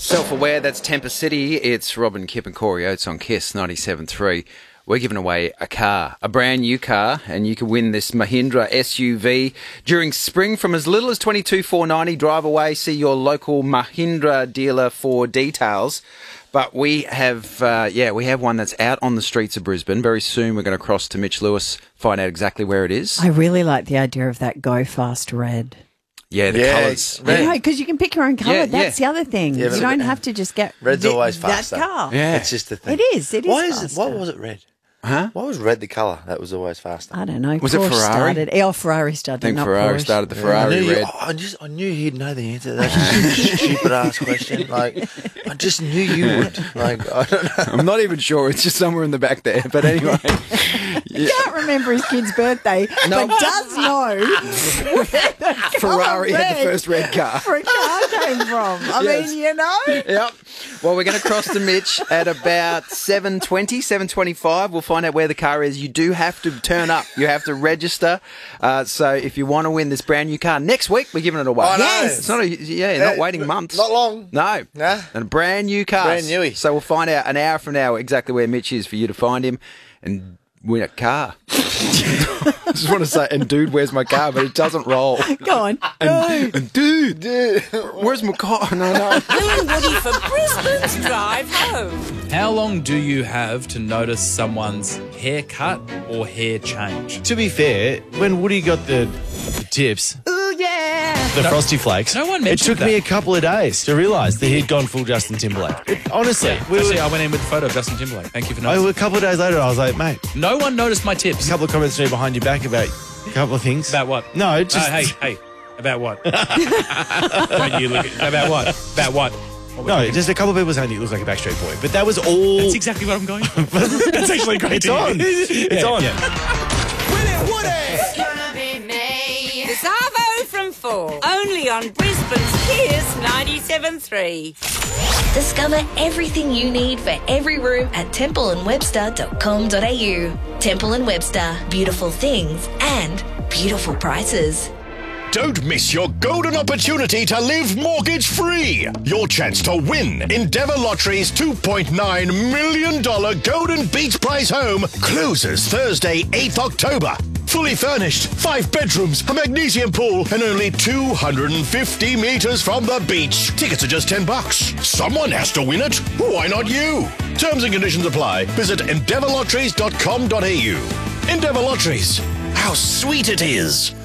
Self-aware, that's Temper City. It's Robin, Kip and Corey Oates on KISS 97.3. We're giving away a car, a brand new car, and you can win this Mahindra SUV during spring from as little as $22,490. Drive away, see your local Mahindra dealer for details. But we have, we have one that's out on the streets of Brisbane. Very soon we're going to cross to Mitch Lewis, find out exactly where it is. I really like the idea of that Go Fast Red. Yeah, the colours. Yeah, because you can pick your own colour. Yeah, That's the other thing. Yeah, you don't have to just get red's always that faster. car. Yeah. It's just the thing. It is. It is faster. Why was it red? Huh? Why was red the colour that was always faster? I don't know. Was it Porsche Ferrari? Started. Yeah, Ferrari started. I think not Ferrari Porsche. started the Ferrari red. I knew he'd know the answer to that stupid ass question. Like, I just knew you would. Like, I don't know. I'm not even sure. It's just somewhere in the back there. But anyway. Can't remember his kid's birthday, but does know where the Ferrari colour had the red first red car. for a car came from. I Yes. mean, you know. Yep. Well, we're going to cross to Mitch at about 7:20, 7:25. We'll find out where the car is. You do have to turn up. You have to register. So if you want to win this brand new car, next week we're giving it away. I know. Yes. It's not not waiting months. Not long. No. Nah. And a brand new car. Brand newy. So we'll find out an hour from now exactly where Mitch is for you to find him and win a car. I just want to say, and dude, where's my car? But it doesn't roll. Go on. And dude, where's my car? No. Bill and Woody for Brisbane's Drive Home. How long do you have to notice someone's haircut or hair change? To be fair, when Woody got the tips, Ooh, yeah. the Frosty Flakes, no one it mentioned took me a that. couple of days to realise that he'd gone full Justin Timberlake. Honestly, Actually, I went in with a photo of Justin Timberlake. Thank you for noticing. a couple of days later, I was like, mate, No one noticed my tips. a couple of comments to me behind your back about a couple of things. About what? No, just... Hey. About what? Don't you look at, about what? About what? What No, we're talking- just a couple of people saying you look like a Backstreet Boy. But that was all... That's exactly what I'm going for. That's actually great. It's on. It's on. It's gonna be me. The Savo from 4. Only on Brisbane's KISS 97.3. Discover everything you need for every room at templeandwebster.com.au. Temple & Webster. Beautiful things and beautiful prices. Don't miss your golden opportunity to live mortgage-free. Your chance to win Endeavour Lottery's $2.9 million Golden Beach Prize home closes Thursday, 8th October. Fully furnished, 5 bedrooms, a magnesium pool, and only 250 metres from the beach. Tickets are just $10. Someone has to win it. Why not you? Terms and conditions apply. Visit endeavourlotteries.com.au. Endeavour Lotteries. How sweet it is.